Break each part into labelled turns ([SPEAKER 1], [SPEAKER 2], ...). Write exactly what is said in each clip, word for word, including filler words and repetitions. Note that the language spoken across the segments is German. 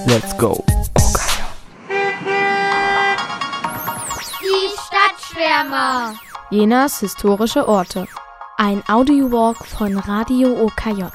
[SPEAKER 1] Let's go.
[SPEAKER 2] Die Stadtschwärmer.
[SPEAKER 3] Jenas historische Orte. Ein Audiowalk von Radio O K J.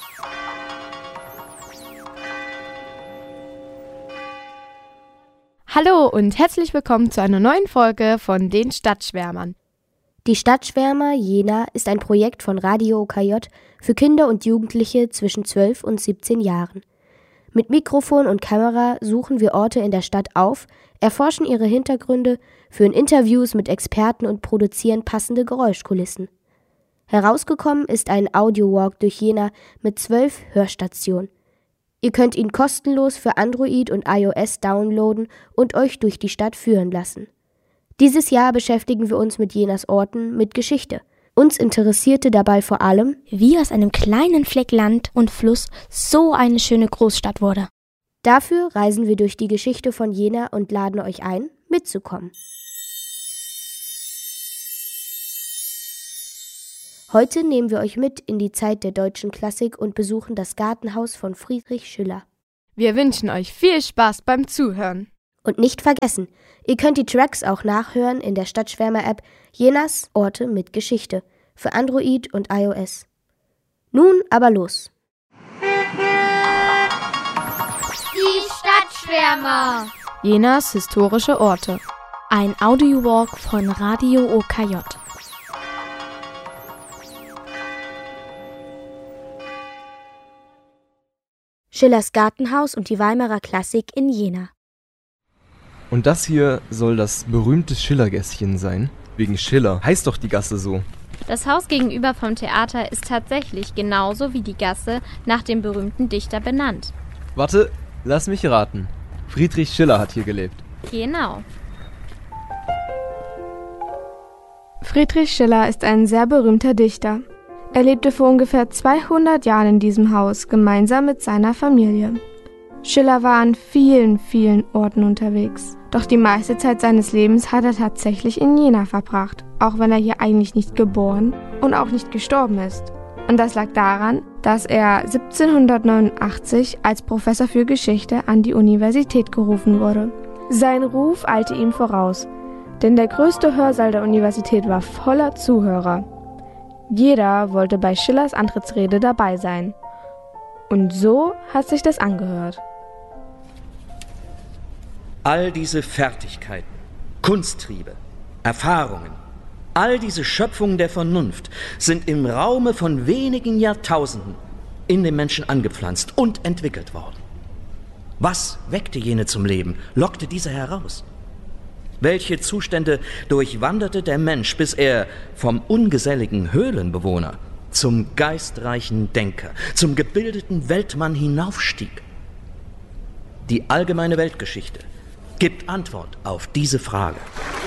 [SPEAKER 3] Hallo und herzlich willkommen zu einer neuen Folge von den Stadtschwärmern.
[SPEAKER 4] Die Stadtschwärmer Jena ist ein Projekt von Radio O K J für Kinder und Jugendliche zwischen zwölf und siebzehn Jahren. Mit Mikrofon und Kamera suchen wir Orte in der Stadt auf, erforschen ihre Hintergründe, führen Interviews mit Experten und produzieren passende Geräuschkulissen. Herausgekommen ist ein Audiowalk durch Jena mit zwölf Hörstationen. Ihr könnt ihn kostenlos für Android und iOS downloaden und euch durch die Stadt führen lassen. Dieses Jahr beschäftigen wir uns mit Jenas Orten mit Geschichte. Uns interessierte dabei vor allem,
[SPEAKER 3] wie aus einem kleinen Fleck Land und Fluss so eine schöne Großstadt wurde.
[SPEAKER 4] Dafür reisen wir durch die Geschichte von Jena und laden euch ein, mitzukommen. Heute nehmen wir euch mit in die Zeit der deutschen Klassik und besuchen das Gartenhaus von Friedrich Schiller.
[SPEAKER 3] Wir wünschen euch viel Spaß beim Zuhören.
[SPEAKER 4] Und nicht vergessen, ihr könnt die Tracks auch nachhören in der Stadtschwärmer-App Jenas Orte mit Geschichte für Android und iOS. Nun aber los!
[SPEAKER 2] Die Stadtschwärmer.
[SPEAKER 3] Jenas historische Orte. Ein Audiowalk von Radio O K J.
[SPEAKER 4] Schillers Gartenhaus und die Weimarer Klassik in Jena.
[SPEAKER 1] Und das hier soll das berühmte Schillergässchen sein? Wegen Schiller heißt doch die Gasse so.
[SPEAKER 5] Das Haus gegenüber vom Theater ist tatsächlich genauso wie die Gasse nach dem berühmten Dichter benannt.
[SPEAKER 1] Warte, lass mich raten. Friedrich Schiller hat hier gelebt.
[SPEAKER 5] Genau.
[SPEAKER 6] Friedrich Schiller ist ein sehr berühmter Dichter. Er lebte vor ungefähr zweihundert Jahren in diesem Haus, gemeinsam mit seiner Familie. Schiller war an vielen, vielen Orten unterwegs. Doch die meiste Zeit seines Lebens hat er tatsächlich in Jena verbracht, auch wenn er hier eigentlich nicht geboren und auch nicht gestorben ist. Und das lag daran, dass er siebzehnhundertneunundachtzig als Professor für Geschichte an die Universität gerufen wurde. Sein Ruf eilte ihm voraus, denn der größte Hörsaal der Universität war voller Zuhörer. Jeder wollte bei Schillers Antrittsrede dabei sein. Und so hat sich das angehört.
[SPEAKER 7] All diese Fertigkeiten, Kunsttriebe, Erfahrungen, all diese Schöpfungen der Vernunft sind im Raume von wenigen Jahrtausenden in den Menschen angepflanzt und entwickelt worden. Was weckte jene zum Leben, lockte diese heraus? Welche Zustände durchwanderte der Mensch, bis er vom ungeselligen Höhlenbewohner zum geistreichen Denker, zum gebildeten Weltmann hinaufstieg? Die allgemeine Weltgeschichte gibt Antwort auf diese Frage.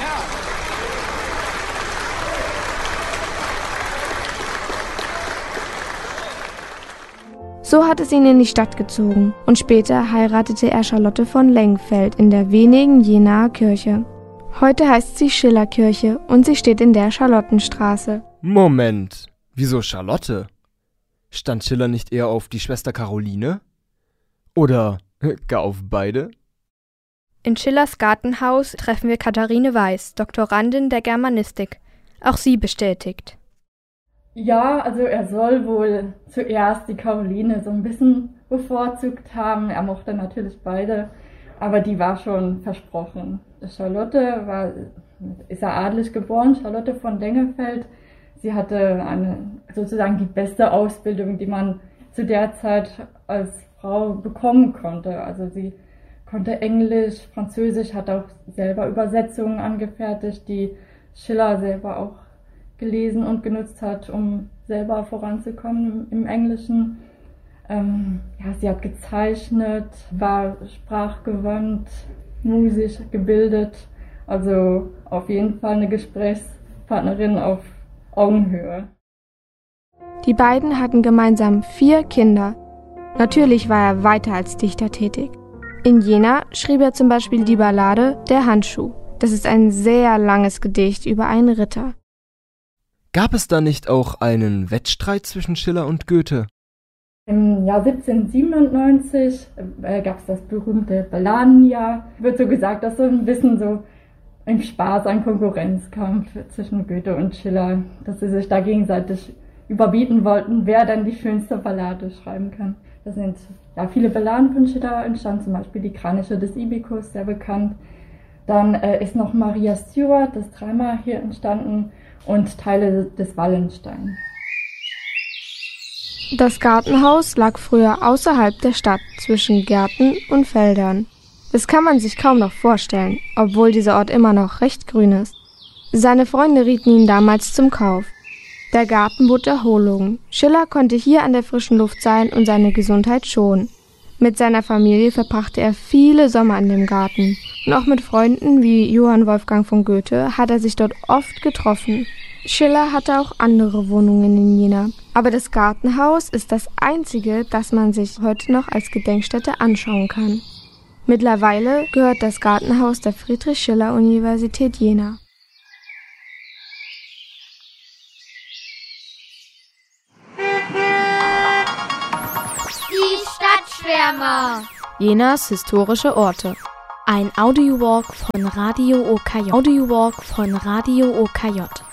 [SPEAKER 6] So hat es ihn in die Stadt gezogen und später heiratete er Charlotte von Lengfeld in der wenigen Jenaer Kirche. Heute heißt sie Schillerkirche und sie steht in der Charlottenstraße.
[SPEAKER 1] Moment, wieso Charlotte? Stand Schiller nicht eher auf die Schwester Caroline? Oder gar auf beide?
[SPEAKER 3] In Schillers Gartenhaus treffen wir Katharine Weiß, Doktorandin der Germanistik. Auch sie bestätigt.
[SPEAKER 8] Ja, also er soll wohl zuerst die Caroline so ein bisschen bevorzugt haben. Er mochte natürlich beide, aber die war schon versprochen. Charlotte war, ist er adelig geboren, Charlotte von Lengfeld. Sie hatte eine, sozusagen die beste Ausbildung, die man zu der Zeit als Frau bekommen konnte. Also sie konnte Englisch, Französisch, hat auch selber Übersetzungen angefertigt, die Schiller selber auch gelesen und genutzt hat, um selber voranzukommen im Englischen. Ähm, ja, sie hat gezeichnet, war sprachgewandt, musisch gebildet, also auf jeden Fall eine Gesprächspartnerin auf Augenhöhe.
[SPEAKER 6] Die beiden hatten gemeinsam vier Kinder. Natürlich war er weiter als Dichter tätig. In Jena schrieb er zum Beispiel die Ballade Der Handschuh. Das ist ein sehr langes Gedicht über einen Ritter.
[SPEAKER 1] Gab es da nicht auch einen Wettstreit zwischen Schiller und Goethe?
[SPEAKER 8] Im Jahr siebzehnhundertsiebenundneunzig äh, gab es das berühmte Balladenjahr. Wird so gesagt, dass so ein bisschen so im Spaß ein Konkurrenzkampf zwischen Goethe und Schiller, dass sie sich da gegenseitig überbieten wollten, wer dann die schönste Ballade schreiben kann. Da sind ja viele Balladen von Schiller entstanden, zum Beispiel die Kraniche des Ibycus, sehr bekannt. Dann äh, ist noch Maria Stuart, das dreimal hier entstanden, und Teile des Wallenstein.
[SPEAKER 6] Das Gartenhaus lag früher außerhalb der Stadt, zwischen Gärten und Feldern. Das kann man sich kaum noch vorstellen, obwohl dieser Ort immer noch recht grün ist. Seine Freunde rieten ihn damals zum Kauf. Der Garten bot Erholung. Schiller konnte hier an der frischen Luft sein und seine Gesundheit schonen. Mit seiner Familie verbrachte er viele Sommer an dem Garten. Und auch mit Freunden wie Johann Wolfgang von Goethe hat er sich dort oft getroffen. Schiller hatte auch andere Wohnungen in Jena. Aber das Gartenhaus ist das einzige, das man sich heute noch als Gedenkstätte anschauen kann. Mittlerweile gehört das Gartenhaus der Friedrich-Schiller-Universität Jena.
[SPEAKER 2] Die Stadtschwärmer.
[SPEAKER 3] Jenas historische Orte. Ein Audiowalk von Radio O K J. Audiowalk von Radio O K J.